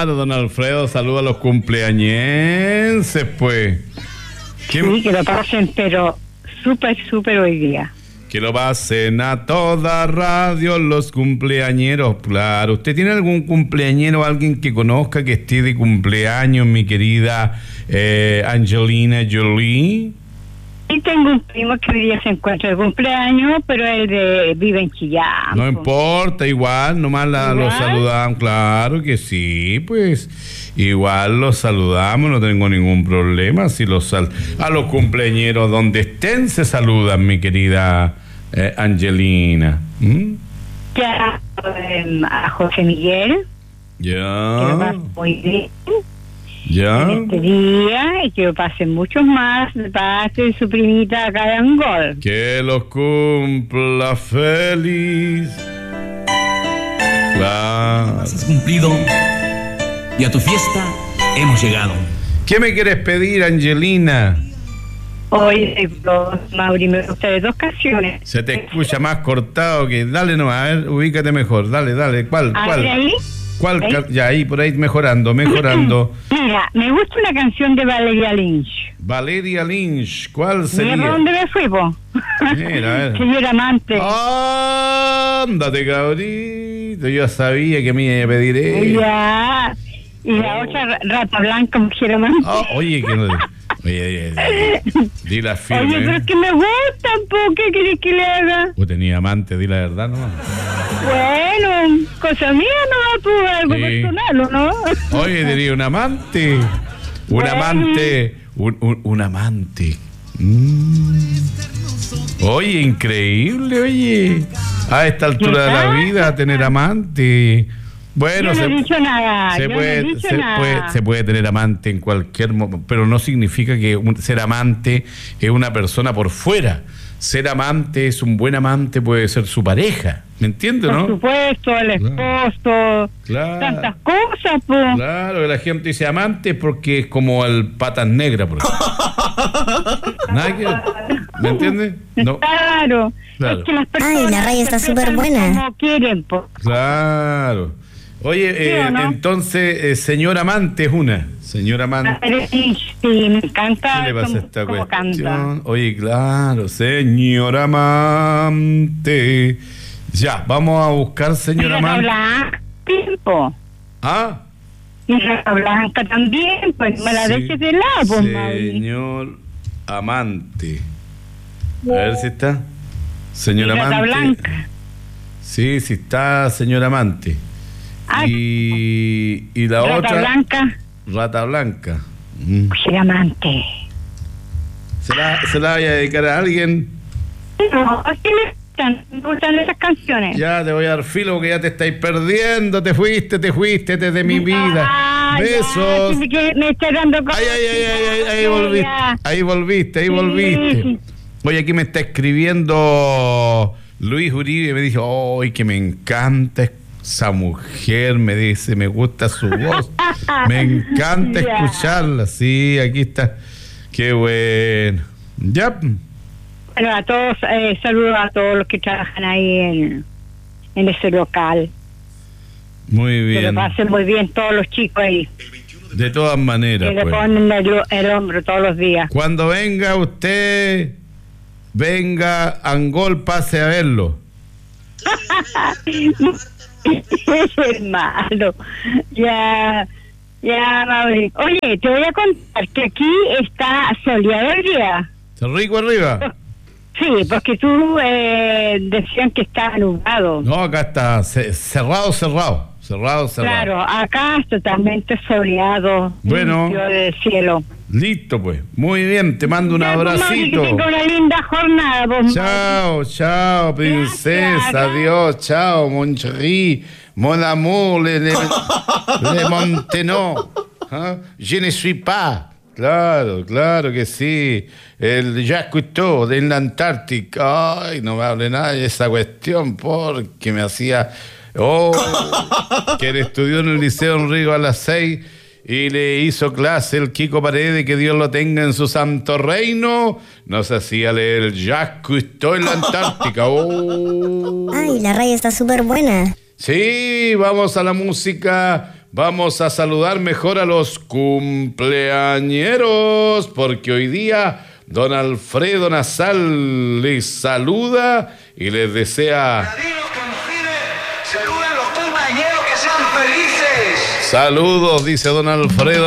Claro, don Alfredo, saluda a los cumpleañenses, pues. Sí, que lo pasen, pero súper hoy día. Que lo pasen a toda radio los cumpleañeros, claro. ¿Usted tiene algún cumpleañero, alguien que conozca que esté de cumpleaños, mi querida Angelina Jolie? Sí, tengo un primo que hoy día se encuentra de cumpleaños, pero él vive en Chillán. No importa, igual, nomás lo saludamos, claro que sí, pues, igual los saludamos, no tengo ningún problema, si a los cumpleañeros donde estén se saludan, mi querida Angelina. Ya, a José Miguel, que lo Ya, pase muy bien ya. en este día, y que lo pasen muchos más de parte de su primita acá de Angol. Que los cumpla feliz. Claro. Has cumplido y a tu fiesta hemos llegado. ¿Qué me quieres pedir, Angelina? Hoy, Mauri, me gusta de 2 canciones. Se te escucha más cortado que... Dale nomás, a ver, ubícate mejor. Dale. ¿Cuál? Ahí. ¿Cuál? ¿Ahí? Ya, ahí, por ahí, mejorando. Mira, me gusta una canción de Valeria Lynch. Valeria Lynch, ¿cuál sería? Mira, ¿dónde me fui, po? Mira, a ver. Señor amante. Ándate, cabrito. Yo sabía que me iba a pedir eso. Ya. Y la otra, Rata Blanca, mujer amante. Oye, que no... Oye, dila firme. Oye, pero es que me gustan, po. ¿Qué querés que le haga? ¿Vos tenías amante? Di la verdad, ¿no? Bueno, cosa mía, no, tú, algo Sí. personal, ¿o no? Oye, tenía un amante. Un Bueno. amante. Un amante. Oye, increíble, oye. A esta altura de la vida, tener amante. Bueno, Yo no he dicho nada. Yo no he dicho nada. se puede tener amante en cualquier momento, pero no significa que ser amante es una persona por fuera. Ser amante es un buen amante, puede ser su pareja. ¿Me entiendes, no? Por supuesto, el esposo, Claro. tantas cosas, pues. Claro, que la gente dice amante porque es como el patas negras, por ejemplo. Nada que ver. ¿Me entiendes? No. Claro. Claro. Es que las personas Ay, la raya está interpretan súper buena. como quieren, pues. Claro. Oye, ¿Sí o no? entonces, señor amante es una. Señor amante. Sí, me encanta ¿Qué le pasa a cómo, esta cómo canta. cuestión? Oye, claro, señor amante. Ya, vamos a buscar señor Rata amante. Blanca, tiempo. Ah, Y Rata Blanca también, pues me la sí. dejes de lado, pues, Mauri. Señor amante. A ver si está. Señor Y Rata amante. Blanca. Sí, está señor amante. Ay, Y la Rata otra. Blanca, Rata Blanca. mujer amante. ¿Se la voy a dedicar a alguien? No, es que me gustan esas canciones. Ya te voy a dar filo porque ya te estáis perdiendo. Te fuiste desde mi vida. Ah, Besos. ya, que me está dando cosas. Ahí volviste. Ya. Ahí volviste. Sí. Oye, aquí me está escribiendo Luis Uribe. Me dice, ¡ay, que me encanta esa mujer! Me dice, me gusta su voz. Me encanta Ya. escucharla. Sí, aquí está. Qué bueno. Ya. Bueno, a todos, saludos a todos los que trabajan ahí en ese local. Muy Que lo bien. pasen muy bien todos los chicos ahí. De todas maneras, Que le pues. ponen el hombro todos los días. Cuando venga usted, venga Angol, pase a verlo. Hermano, ya, Mauri. Oye, te voy a contar que aquí está soleado el día. Rico arriba. Sí, porque tú decían que estaba nublado. No, acá está cerrado. Claro, acá es totalmente soleado. Bueno. limpio del cielo. Listo, pues. Muy bien, te mando un Ya, pues, Mauri, abracito. que tenga una linda jornada, vos, Chao, princesa. Gracias. Adiós, chao, mon chéri, mon amour, le Montenot. ¿Ah? Je ne suis pas. Claro que sí. El Jacques Cousteau de la Antártica. Ay, no me hable nada de esa cuestión porque me hacía... que él estudió en el Liceo Enrico a las 6 y le hizo clase el Kiko Paredes, que Dios lo tenga en su santo reino. Nos hacía leer el Jacques Cousteau en la Antártica. Ay, la raya está súper buena. Sí, vamos a la música. vamos a saludar mejor a los cumpleañeros, porque hoy día don Alfredo Nazal les saluda y les desea... Saludos, dice don Alfredo